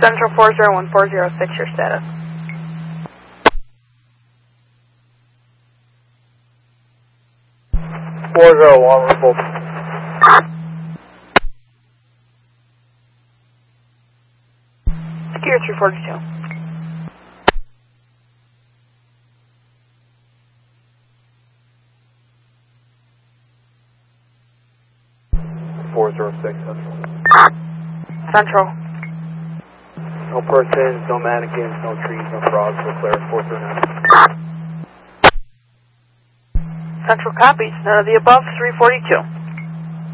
Central 40140, fix your status. Report. Gear 342. Central. No persons, no mannequins, no trees, no frogs, no clear. 409. Central copies. None of the above. 342.